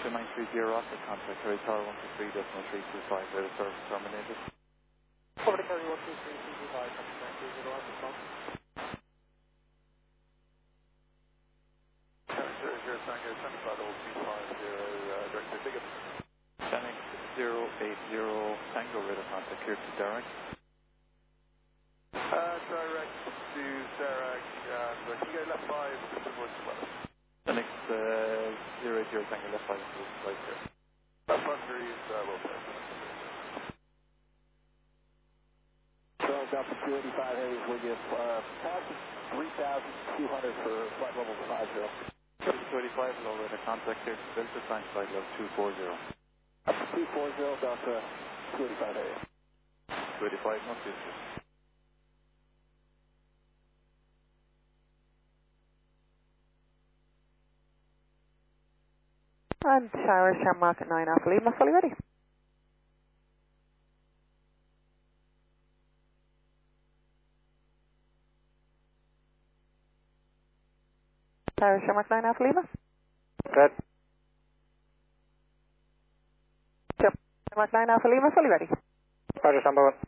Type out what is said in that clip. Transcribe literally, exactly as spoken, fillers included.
nine three zero, Oscar, contact Harry Tower one two three decimal three two five, radio service terminated. Over to Harry one two three two two five, contact nine three zero, Oscar, phone. zero zero Tango, seventy-five old two five zero, uh, director Bigham. ten X zero eight zero, Tango, radio contact here to Derek. Uh, direct to Derek, and uh, can you go left five, just avoid the weather. ten X zero eight zero, Tango, left five, right here. Left five three is, uh, well played. Charles Alpha two eighty-five, Harry's with you, uh, passing three thousand two hundred for flight level five zero. two eighty-five, low radar contact here to Delta, time flight level two forty. two forty, Delta two eighty-five, Harry. two eighty-five, not issues. And Tower Shamrock at nine Alpha Lima, fully ready. Tower Shamrock nine Alpha Lima. Good. Shamrock nine Alpha Lima, fully ready. Roger, Shamrock.